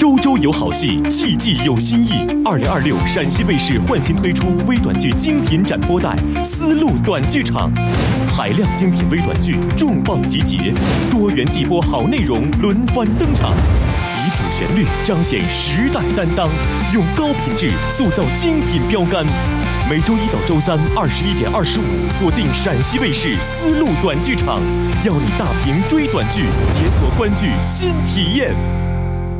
周周有好戏，季季有新意。2026陕西卫视焕新推出微短剧精品展播带《丝路短剧场》，海量精品微短剧重磅集结，多元季播好内容轮番登场，以主旋律彰显时代担当，用高品质塑造精品标杆。每周一到周三21点25，锁定陕西卫视丝路短剧场，要你大屏追短剧，解锁观剧新体验。